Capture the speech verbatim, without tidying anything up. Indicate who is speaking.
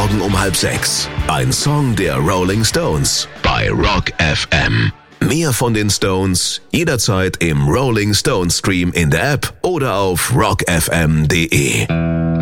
Speaker 1: Morgen um halb sechs. Ein Song der Rolling Stones bei Rock F M. Mehr von den Stones jederzeit im Rolling Stones Stream in der App oder auf rock f m punkt d e.